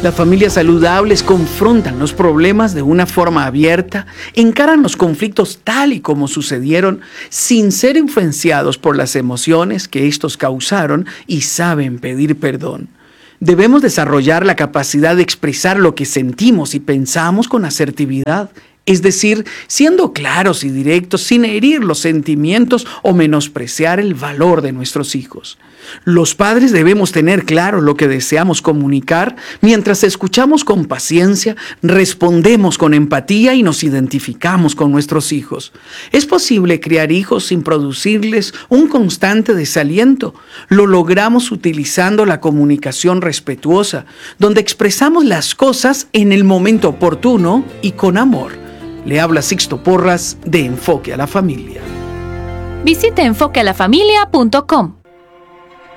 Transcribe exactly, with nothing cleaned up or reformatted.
Las familias saludables confrontan los problemas de una forma abierta, encaran los conflictos tal y como sucedieron, sin ser influenciados por las emociones que estos causaron y saben pedir perdón. Debemos desarrollar la capacidad de expresar lo que sentimos y pensamos con asertividad, es decir, siendo claros y directos sin herir los sentimientos o menospreciar el valor de nuestros hijos. Los padres debemos tener claro lo que deseamos comunicar mientras escuchamos con paciencia, respondemos con empatía y nos identificamos con nuestros hijos. Es posible criar hijos sin producirles un constante desaliento. Lo logramos utilizando la comunicación respetuosa, donde expresamos las cosas en el momento oportuno y con amor. Le habla Sixto Porras de Enfoque a la Familia. Visite enfoque a la familia punto com.